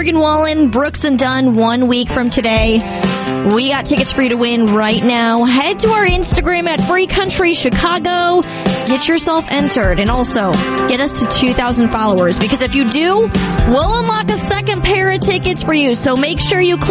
Morgan Wallen, Brooks and Dunn 1 week from today. We got tickets for you to win right now. Head to our Instagram at Free Country Chicago. Get yourself entered and also get us to 2,000 followers, because if you do, we'll unlock a second pair of tickets for you. So make sure you click